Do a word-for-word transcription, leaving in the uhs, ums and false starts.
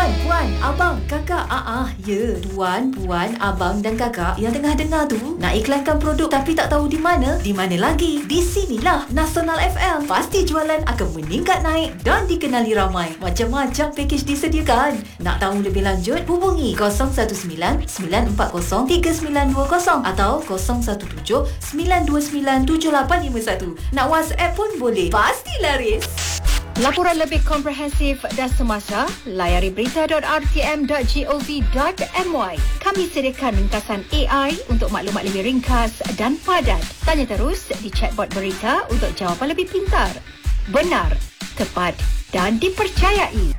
Tuan, puan, abang, kakak. Ah, ah, ya. Tuan, puan, abang dan kakak yang tengah dengar tu nak iklankan produk tapi tak tahu di mana? Di mana lagi? Di sinilah Nasional F M. Pasti jualan akan meningkat naik dan dikenali ramai. Macam-macam pakej disediakan. Nak tahu lebih lanjut? Hubungi kosong satu sembilan sembilan empat kosong tiga sembilan dua kosong atau kosong satu tujuh sembilan dua sembilan tujuh lapan lima satu. Nak WhatsApp pun boleh. Pasti laris. Laporan lebih komprehensif dan semasa, layari berita dot r t m dot gov dot m y. Kami sediakan ringkasan A I untuk maklumat lebih ringkas dan padat. Tanya terus di chatbot berita untuk jawapan lebih pintar, benar, tepat dan dipercayai.